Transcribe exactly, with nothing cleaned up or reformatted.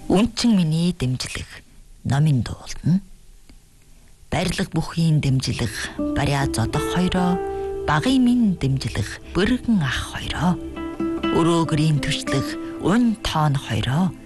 Үнчин миний дэмжлэг номын дуулна. Барилга бүхийн дэмжлэг бариа зодох хоёроо, багын минь дэмжлэг бүргэн ах хоёроо, өрөөгрийн түшлэх ун тоон хоёроо,